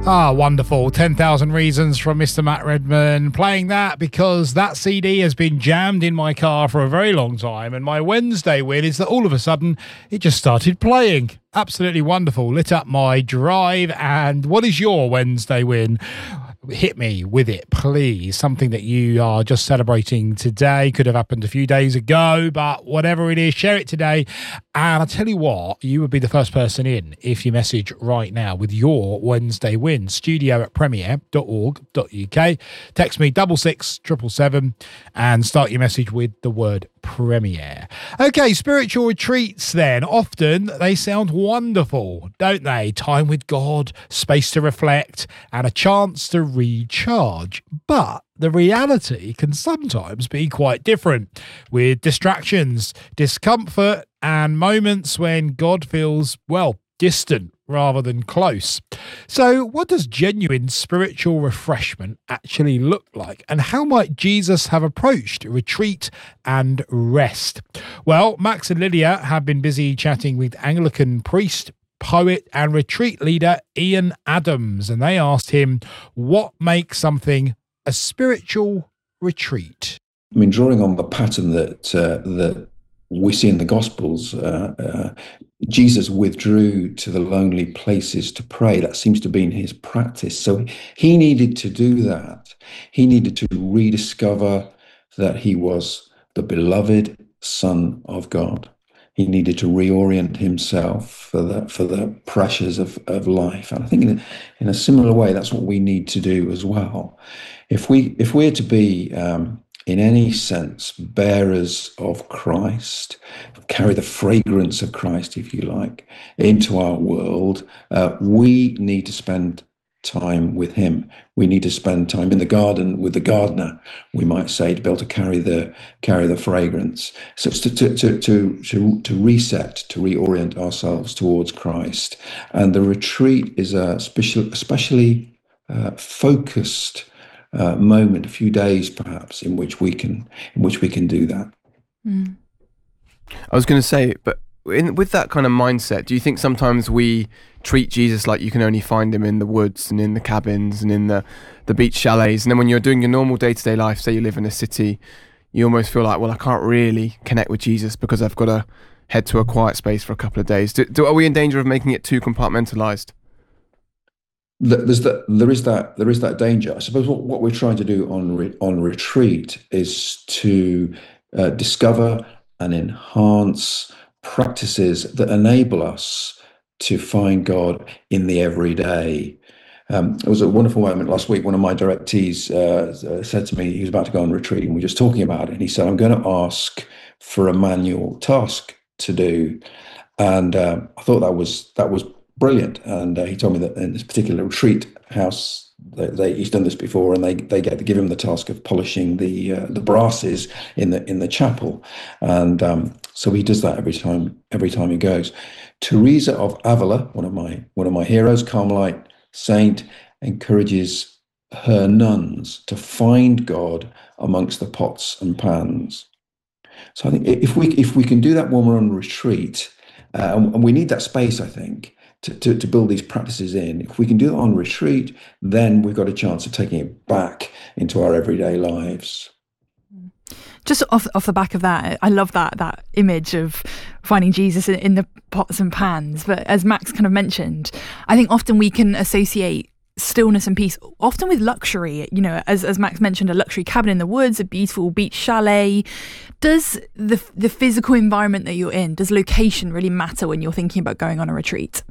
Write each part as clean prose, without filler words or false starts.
Wonderful. 10,000 Reasons from Mr. Matt Redman. Playing that because that CD has been jammed in my car for a very long time, and my Wednesday win is that all of a sudden it just started playing. Absolutely wonderful. Lit up my drive. And what is your Wednesday win? Hit me with it, please. Something that you are just celebrating today. Could have happened a few days ago, but whatever it is, share it today. And I'll tell you what, you would be the first person in if you message right now with your Wednesday win. studio@premier.org.uk. Text me 66777 and start your message with the word Premiere. Okay, spiritual retreats then. Often they sound wonderful, don't they? Time with God, space to reflect, and a chance to recharge. But the reality can sometimes be quite different, with distractions, discomfort, and moments when God feels, well, distant rather than close. So what does genuine spiritual refreshment actually look like? And how might Jesus have approached retreat and rest? Well, Max and Lydia have been busy chatting with Anglican priest, poet and retreat leader Ian Adams, and they asked him what makes something a spiritual retreat. I mean, drawing on the pattern that we see in the Gospels, Jesus withdrew to the lonely places to pray. That seems to be in his practice. So he needed to do that. He needed to rediscover that he was the beloved Son of God. He needed to reorient himself for the pressures of life. And I think in a similar way, that's what we need to do as well. If we're to be in any sense bearers of Christ, carry the fragrance of Christ, if you like, into our world, we need to spend time with him. We need to spend time in the garden with the gardener, we might say, to be able to carry the fragrance. So it's to reset, to reorient ourselves towards Christ. And the retreat is a especially focused moment, a few days perhaps, in which we can do that. I was going to say, but with that kind of mindset, do you think sometimes we treat Jesus like you can only find him in the woods and in the cabins and in the beach chalets, and then when you're doing your normal day-to-day life, say you live in a city, you almost feel like, well, I can't really connect with Jesus because I've got to head to a quiet space for a couple of days. Are we in danger of making it too compartmentalized? There is that danger. I suppose what we're trying to do on retreat is to discover and enhance practices that enable us to find God in the everyday. It was a wonderful moment last week. One of my directees said to me, he was about to go on retreat, and we were just talking about it. And he said, "I'm going to ask for a manual task to do," and I thought that was brilliant. And he told me that in this particular retreat house, he's done this before, and they get to give him the task of polishing the brasses in the chapel, and so he does that every time he goes. Teresa of Avila, one of my heroes, Carmelite saint, encourages her nuns to find God amongst the pots and pans. So I think if we can do that when we're on retreat, and we need that space, I think, to build these practices in. If we can do it on retreat, then we've got a chance of taking it back into our everyday lives. Just off the back of that, I love that image of finding Jesus in the pots and pans. But as Max kind of mentioned, I think often we can associate stillness and peace often with luxury. You know, as Max mentioned, a luxury cabin in the woods, a beautiful beach chalet. Does the physical environment that you're in, does location really matter when you're thinking about going on a retreat?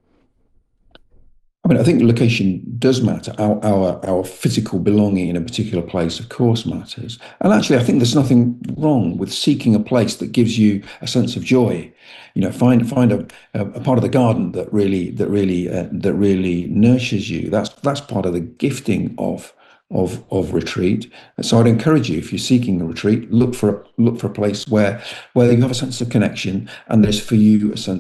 I mean, I think location does matter. Our physical belonging in a particular place, of course, matters. And actually, I think there's nothing wrong with seeking a place that gives you a sense of joy. You know, find a part of the garden that really nurtures you. That's part of the gifting of retreat. So I'd encourage you, if you're seeking a retreat, look for a place where you have a sense of connection, and there's for you a sense